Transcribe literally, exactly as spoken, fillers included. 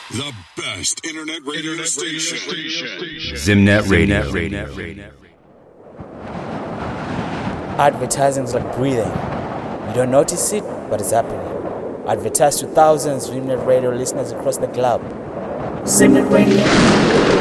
The best internet radio internet station. station. Zimnet Radio. Zimnet Radio. Advertising is like breathing. You don't notice it, but it's happening. Advertise to thousands of Zimnet Radio listeners across the globe. Zimnet Radio.